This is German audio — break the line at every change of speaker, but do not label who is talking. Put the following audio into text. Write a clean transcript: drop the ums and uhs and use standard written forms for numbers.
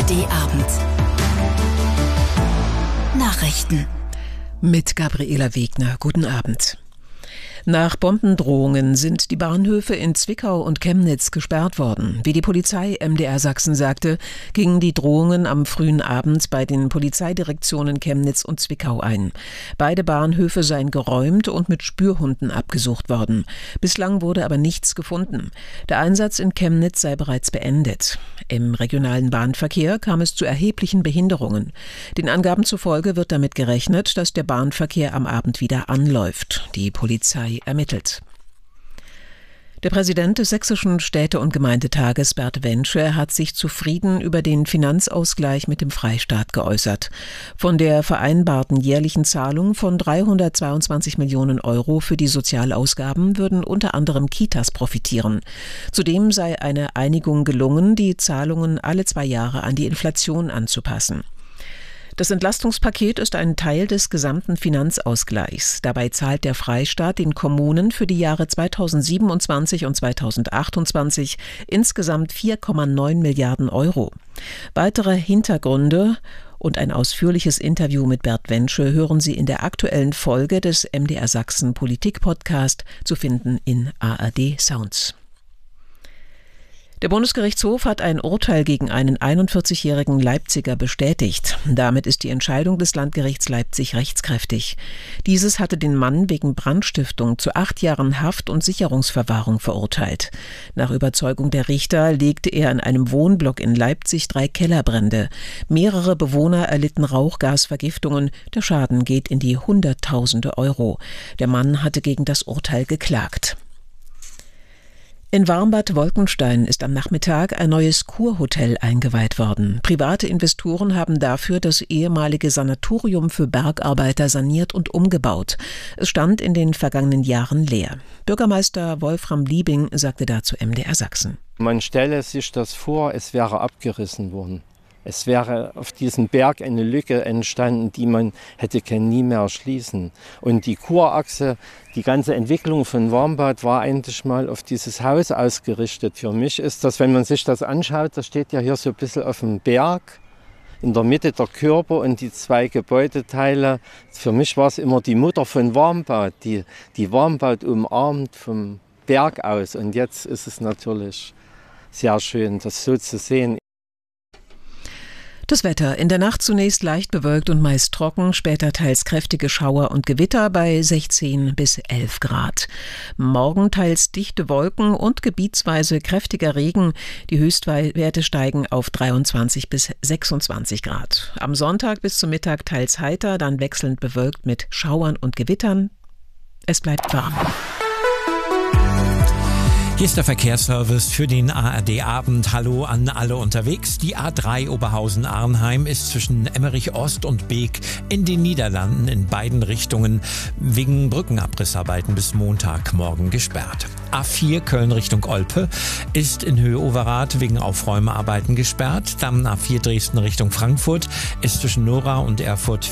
ARD Abend. Nachrichten.
Mit Gabriela Wegner. Guten Abend. Nach Bombendrohungen sind die Bahnhöfe in Zwickau und Chemnitz gesperrt worden. Wie die Polizei MDR Sachsen sagte, gingen die Drohungen am frühen Abend bei den Polizeidirektionen Chemnitz und Zwickau ein. Beide Bahnhöfe seien geräumt und mit Spürhunden abgesucht worden. Bislang wurde aber nichts gefunden. Der Einsatz in Chemnitz sei bereits beendet. Im regionalen Bahnverkehr kam es zu erheblichen Behinderungen. Den Angaben zufolge wird damit gerechnet, dass der Bahnverkehr am Abend wieder anläuft. Die Polizei ermittelt. Der Präsident des Sächsischen Städte- und Gemeindetages, Bert Wensche, hat sich zufrieden über den Finanzausgleich mit dem Freistaat geäußert. Von der vereinbarten jährlichen Zahlung von 322 Millionen Euro für die Sozialausgaben würden unter anderem Kitas profitieren. Zudem sei eine Einigung gelungen, die Zahlungen alle 2 Jahre an die Inflation anzupassen. Das Entlastungspaket ist ein Teil des gesamten Finanzausgleichs. Dabei zahlt der Freistaat den Kommunen für die Jahre 2027 und 2028 insgesamt 4,9 Milliarden Euro. Weitere Hintergründe und ein ausführliches Interview mit Bert Wensche hören Sie in der aktuellen Folge des MDR Sachsen Politik-Podcast, zu finden in ARD Sounds. Der Bundesgerichtshof hat ein Urteil gegen einen 41-jährigen Leipziger bestätigt. Damit ist die Entscheidung des Landgerichts Leipzig rechtskräftig. Dieses hatte den Mann wegen Brandstiftung zu 8 Jahren Haft und Sicherungsverwahrung verurteilt. Nach Überzeugung der Richter legte er in einem Wohnblock in Leipzig 3 Kellerbrände. Mehrere Bewohner erlitten Rauchgasvergiftungen. Der Schaden geht in die Hunderttausende Euro. Der Mann hatte gegen das Urteil geklagt. In Warmbad Wolkenstein ist am Nachmittag ein neues Kurhotel eingeweiht worden. Private Investoren haben dafür das ehemalige Sanatorium für Bergarbeiter saniert und umgebaut. Es stand in den vergangenen Jahren leer. Bürgermeister Wolfram Liebing sagte dazu MDR Sachsen.
Man stelle sich das vor, es wäre abgerissen worden. Es wäre auf diesem Berg eine Lücke entstanden, die man hätte nie mehr schließen. Und die Kurachse, die ganze Entwicklung von Warmbad war eigentlich mal auf dieses Haus ausgerichtet. Für mich ist das, wenn man sich das anschaut, das steht ja hier so ein bisschen auf dem Berg, in der Mitte der Körper und die 2 Gebäudeteile. Für mich war es immer die Mutter von Warmbad, die Warmbad umarmt vom Berg aus. Und jetzt ist es natürlich sehr schön, das so zu sehen.
Das Wetter: in der Nacht zunächst leicht bewölkt und meist trocken, später teils kräftige Schauer und Gewitter bei 16 bis 11 Grad. Morgen teils dichte Wolken und gebietsweise kräftiger Regen. Die Höchstwerte steigen auf 23 bis 26 Grad. Am Sonntag bis zum Mittag teils heiter, dann wechselnd bewölkt mit Schauern und Gewittern. Es bleibt warm.
Hier ist der Verkehrsservice für den ARD-Abend. Hallo an alle unterwegs. Die A3 Oberhausen-Arnheim ist zwischen Emmerich Ost und Beek in den Niederlanden in beiden Richtungen wegen Brückenabrissarbeiten bis Montagmorgen gesperrt. A4 Köln Richtung Olpe ist in Höhe Overath wegen Aufräumarbeiten gesperrt. Dann A4 Dresden Richtung Frankfurt ist zwischen Nora und Erfurt